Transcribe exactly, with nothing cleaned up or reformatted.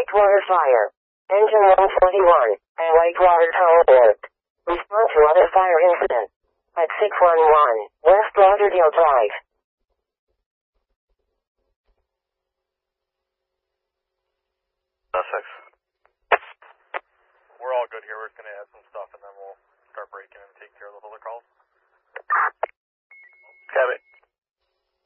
Whitewater Fire. Engine one forty-one, and Whitewater Tower Work. Respond to other fire incident. At six one one, West Lauderdale Drive. Uh, six. We're all good here. We're just going to add some stuff and then we'll start breaking and take care of those other calls. Copy.